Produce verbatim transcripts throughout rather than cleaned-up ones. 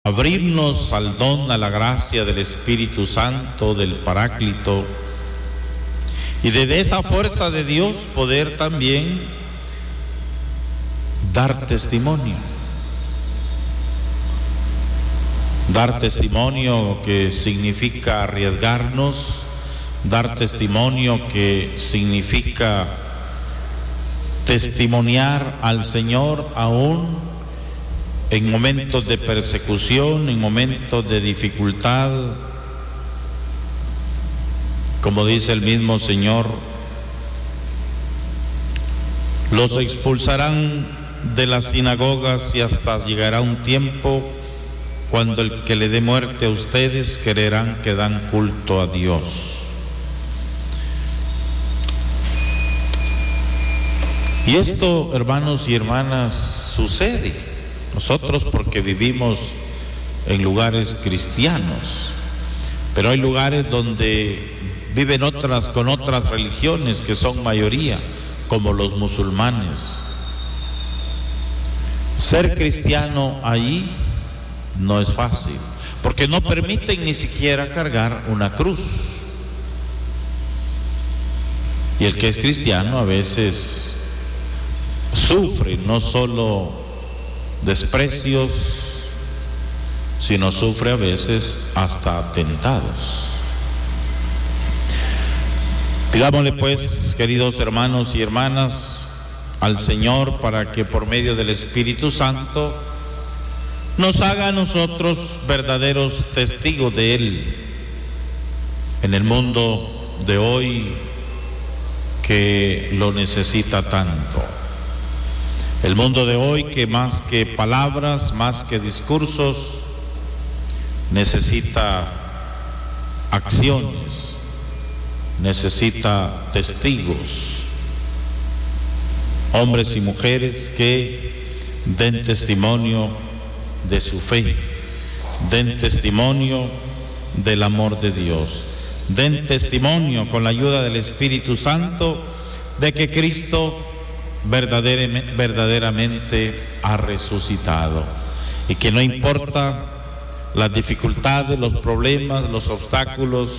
abrirnos al don, a la gracia del Espíritu Santo, del Paráclito, y desde esa fuerza de Dios poder también dar testimonio. Dar testimonio que significa arriesgarnos, dar testimonio que significa testimoniar al Señor aún en momentos de persecución, en momentos de dificultad. Como dice el mismo Señor, los expulsarán de las sinagogas y hasta llegará un tiempo cuando el que le dé muerte a ustedes creerán que dan culto a Dios. Y esto, hermanos y hermanas, sucede. Nosotros porque vivimos en lugares cristianos, pero hay lugares donde viven otras con otras religiones que son mayoría, como los musulmanes. Ser cristiano ahí no es fácil, porque no permiten ni siquiera cargar una cruz. Y el que es cristiano a veces sufre no solo desprecios, sino sufre a veces hasta atentados. Pidámosle pues, queridos hermanos y hermanas, al Señor para que por medio del Espíritu Santo nos haga a nosotros verdaderos testigos de Él en el mundo de hoy que lo necesita tanto. El mundo de hoy que más que palabras, más que discursos, necesita acciones, necesita testigos, hombres y mujeres que den testimonio de su fe, den testimonio del amor de Dios, den testimonio con la ayuda del Espíritu Santo de que Cristo verdaderamente, verdaderamente ha resucitado, y que no importa las dificultades, los problemas, los obstáculos,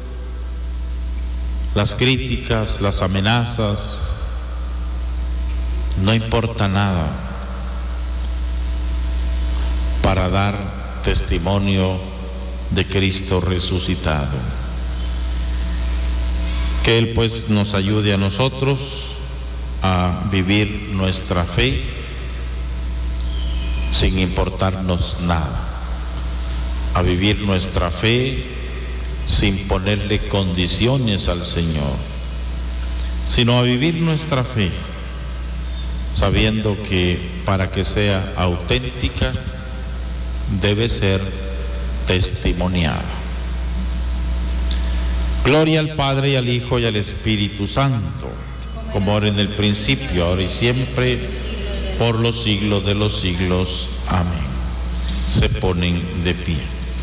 las críticas, las amenazas, no importa nada para dar testimonio de Cristo resucitado. Que Él pues nos ayude a nosotros a vivir nuestra fe sin importarnos nada, a vivir nuestra fe sin ponerle condiciones al Señor, sino a vivir nuestra fe sabiendo que para que sea auténtica debe ser testimoniada. Gloria al Padre y al Hijo y al Espíritu Santo, como era en el principio, ahora y siempre, por los siglos de los siglos. Amén. Se ponen de pie.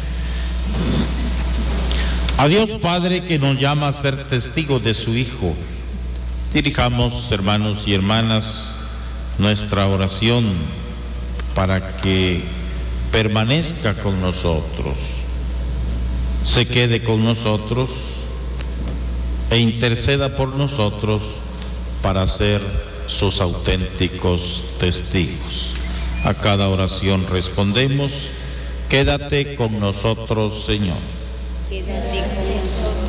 A Dios Padre, que nos llama a ser testigos de su Hijo, dirijamos, hermanos y hermanas, nuestra oración para que permanezca con nosotros, se quede con nosotros e interceda por nosotros para ser sus auténticos testigos. A cada oración respondemos: quédate con nosotros, Señor. Quédate con nosotros.